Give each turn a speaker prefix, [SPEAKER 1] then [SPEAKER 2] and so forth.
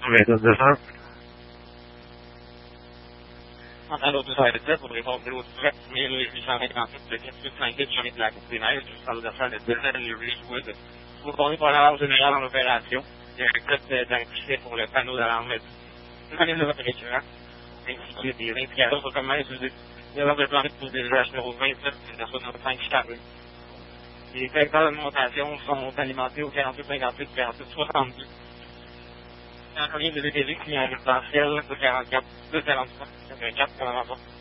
[SPEAKER 1] méthode de faire.
[SPEAKER 2] En tant d'autres arrêtés pour répondre aux 7858 de journée de la Coupe des Neiges, je parle de faire le deuxième du Ridgewood. Vous répondez par l'avance générale en opération. Il y a un code d'identité pour le panneau d'alarme. Prenez de votre récurrent, ainsi que des indicateurs sur comment utiliser l'heure de planète pour des usages numéro 27 de 65 Chicago. Les vecteurs de montation sont alimentés au 48-58, 48-62. Un courrier de DTV qui est un résidentiel de 44, 243, 84, 83.